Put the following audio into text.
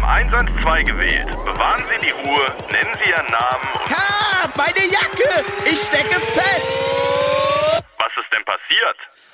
112 gewählt. Bewahren Sie die Ruhe, nennen Sie Ihren Namen und... Ha! Meine Jacke! Ich stecke fest! Was ist denn passiert?